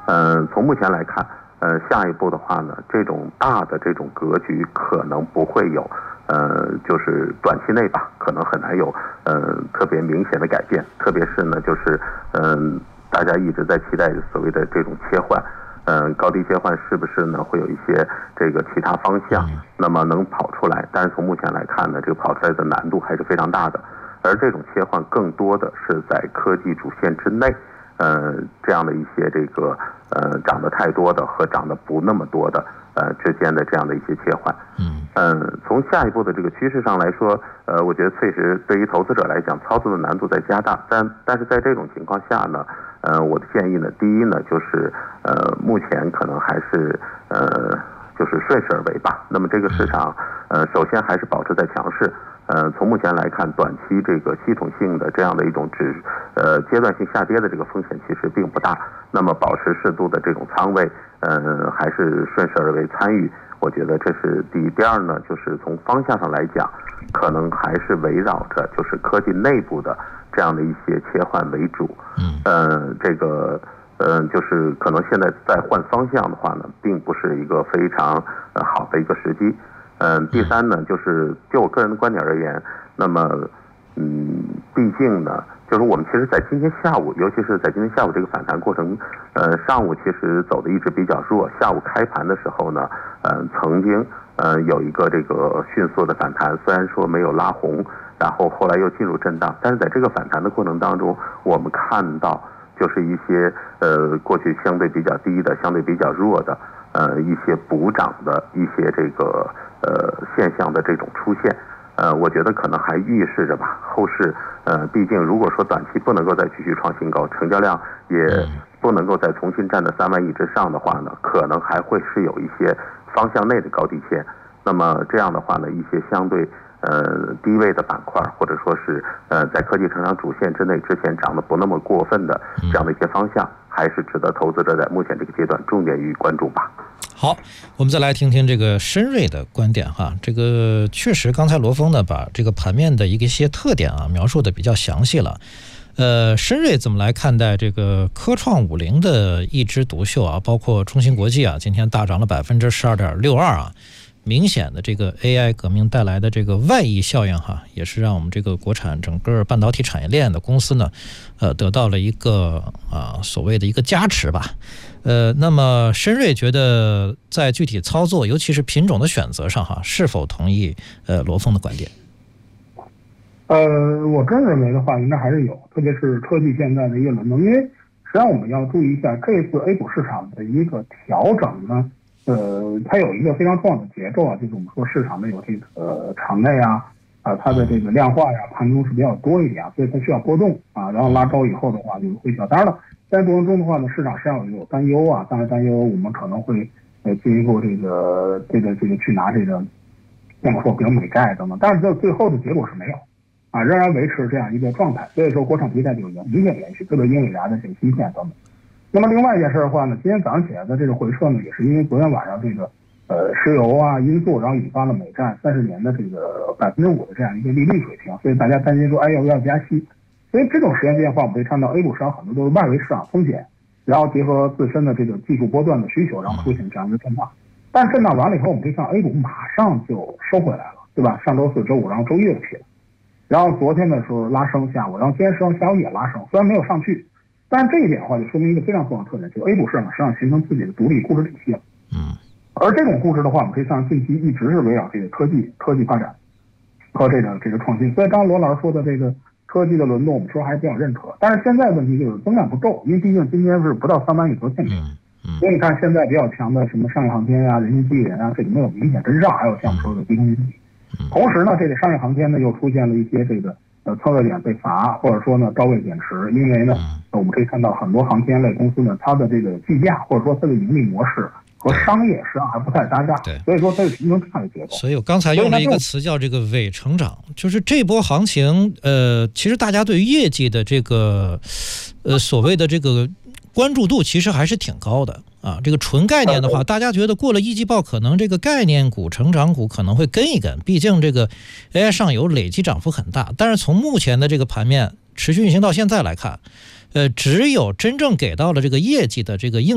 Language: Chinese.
从目前来看，下一步的话呢，这种大的这种格局可能不会有，就是短期内吧，可能很难有特别明显的改变。特别是呢，就是大家一直在期待所谓的这种切换。高低切换是不是呢会有一些这个其他方向，那么能跑出来？但是从目前来看呢，这个跑出来的难度还是非常大的。而这种切换更多的是在科技主线之内，这样的一些这个涨得太多的和涨得不那么多的之间的这样的一些切换。从下一步的这个趋势上来说，我觉得确实对于投资者来讲，操作的难度在加大。但是在这种情况下呢，我的建议呢，第一呢，就是目前可能还是就是顺势而为吧。那么这个市场首先还是保持在强势。从目前来看，短期这个系统性的这样的一种阶段性下跌的这个风险其实并不大。那么保持适度的这种仓位，还是顺势而为参与。我觉得这是第一。第二呢，就是从方向上来讲，可能还是围绕着就是科技内部的这样的一些切换为主。这个就是可能现在再换方向的话呢，并不是一个非常好的一个时机。第三呢，就是就我个人的观点而言，那么毕竟呢，就是我们其实在今天下午，尤其是在今天下午这个反弹过程，上午其实走的一直比较弱，下午开盘的时候呢，曾经有一个这个迅速的反弹，虽然说没有拉红，然后后来又进入震荡，但是在这个反弹的过程当中，我们看到就是一些过去相对比较低的、相对比较弱的一些补涨的一些这个现象的这种出现。我觉得可能还预示着吧，后市毕竟如果说短期不能够再继续创新高，成交量也不能够再重新站在3万亿之上的话呢，可能还会是有一些方向内的高低线。那么这样的话呢，一些相对低位的板块，或者说是在科技成长主线之内之前涨得不那么过分的这样的一些方向，还是值得投资者在目前这个阶段重点予以关注吧。 好，我们再来听听这个深瑞的观点哈。这个确实，刚才罗峰呢把这个盘面的一些特点啊描述的比较详细了。深瑞怎么来看待这个科创50的一枝独秀啊？包括中芯国际啊，今天大涨了12.62%啊。明显的这个 AI 革命带来的这个外溢效应哈，也是让我们这个国产整个半导体产业链的公司呢，得到了一个所谓的一个加持吧。那么深瑞觉得在具体操作，尤其是品种的选择上哈，是否同意罗峰的观点？ 我个人认为的话，应该还是有，特别是科技现在的一个轮动，因为实际上我们要注意一下这次 A 股市场的一个调整呢。它有一个非常重要的结构啊，就是我们说市场的有这个场内它的这个量化盘中是比较多一点所以它需要波动然后拉高以后的话就会小。当然了，在过程中的话呢，市场实际上有担忧当然担忧我们可能会进一步这个去拿这个我们说比如美债等等，但是最后的结果是没有仍然维持这样一个状态，所以说国产题材就有明显延续，特别英伟达的这个芯片等等。那么另外一件事的话呢，今天早上起来的这个回撤呢，也是因为昨天晚上这个石油因素，然后引发了美债30年的这个5%的这样一个利率水平，所以大家担心说要不要加息。所以这种时间变化，我们可以看到 A 股市场很多都是外围市场风险，然后结合自身的这个技术波段的需求，然后出现这样一个震荡。但震荡完了以后，我们可以看到 A 股马上就收回来了，对吧？上周四、周五，然后周一又起了，然后昨天的时候拉升下午，然后今天下午也拉升，虽然没有上去。但这一点的话，就说明一个非常重要的特点，就是 A 股市场实际上形成自己的独立估值体系了。而这种估值的话，我们可以看近期一直是围绕这个科技发展和这个创新。所以刚刚罗老师说的这个科技的轮动，我们说还是比较认可。但是现在问题就是增量不够，因为毕竟今天是不到3万亿做限制。所以你看现在比较强的什么商业航天人民机器人这里面有明显跟上，还有像我们说的低空运输。同时呢，这个商业航天呢又出现了一些这个测热点被罚，或者说呢高位减持，因为呢我们可以看到很多航天类公司呢，它的这个计价或者说它的盈利模式和商业实际上还不太搭嘎，所以说它是形成这样的结构。 所以我刚才用了一个词叫这个伪成长，就是这波行情其实大家对于业绩的这个所谓的这个关注度其实还是挺高的这个纯概念的话，大家觉得过了一季报，可能这个概念股、成长股可能会跟一跟，毕竟这个 AI 上游累计涨幅很大。但是从目前的这个盘面持续运行到现在来看，只有真正给到了这个业绩的这个